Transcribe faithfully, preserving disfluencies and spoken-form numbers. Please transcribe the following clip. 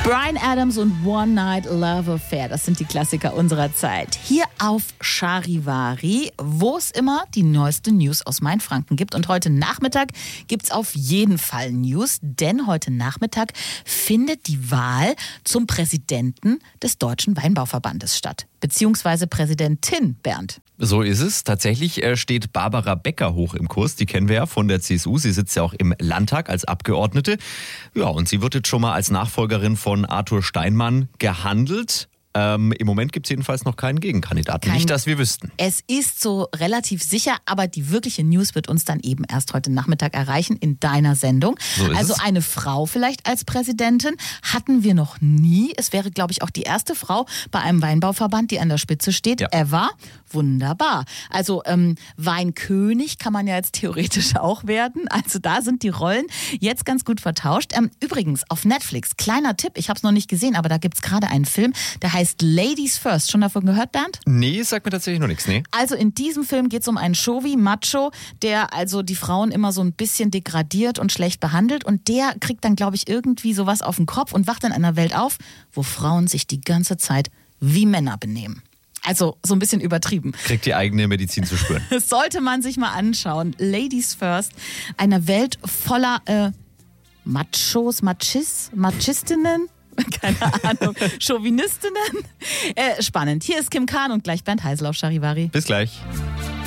Bryan Adams und One Night Love Affair, das sind die Klassiker unserer Zeit. Hier auf Charivari, wo es immer die neueste News aus Mainfranken gibt. Und heute Nachmittag gibt es auf jeden Fall News, denn heute Nachmittag findet die Wahl zum Präsidenten des Deutschen Weinbauverbandes statt. Beziehungsweise Präsidentin, Bernd. So ist es. Tatsächlich steht Barbara Becker hoch im Kurs. Die kennen wir ja von der C S U. Sie sitzt ja auch im Landtag als Abgeordnete. Ja, und sie wird jetzt schon mal als Nachfolgerin von Arthur Steinmann gehandelt. Ähm, Im Moment gibt es jedenfalls noch keinen Gegenkandidaten. Kein, Nicht, dass wir wüssten. Es ist so relativ sicher, aber die wirkliche News wird uns dann eben erst heute Nachmittag erreichen in deiner Sendung. So ist also es. Eine Frau vielleicht als Präsidentin hatten wir noch nie. Es wäre, glaube ich, auch die erste Frau bei einem Weinbauverband, die an der Spitze steht. Ja. Ever. Wunderbar. Also ähm, Weinkönig kann man ja jetzt theoretisch auch werden. Also da sind die Rollen jetzt ganz gut vertauscht. Ähm, übrigens auf Netflix, kleiner Tipp, ich habe es noch nicht gesehen, aber da gibt es gerade einen Film, der heißt Ladies First. Schon davon gehört, Bernd? Nee, sagt mir tatsächlich noch nichts, nee. Also in diesem Film geht es um einen Chauvi, Macho, der also die Frauen immer so ein bisschen degradiert und schlecht behandelt. Und der kriegt dann, glaube ich, irgendwie sowas auf den Kopf und wacht in einer Welt auf, wo Frauen sich die ganze Zeit wie Männer benehmen. Also so ein bisschen übertrieben. Kriegt die eigene Medizin zu spüren. Das sollte man sich mal anschauen. Ladies First. Eine Welt voller äh, Machos, Machis, Machistinnen. Keine Ahnung. Chauvinistinnen. Äh, spannend. Hier ist Kim Kahn und gleich Bernd Heisel auf Charivari. Bis gleich.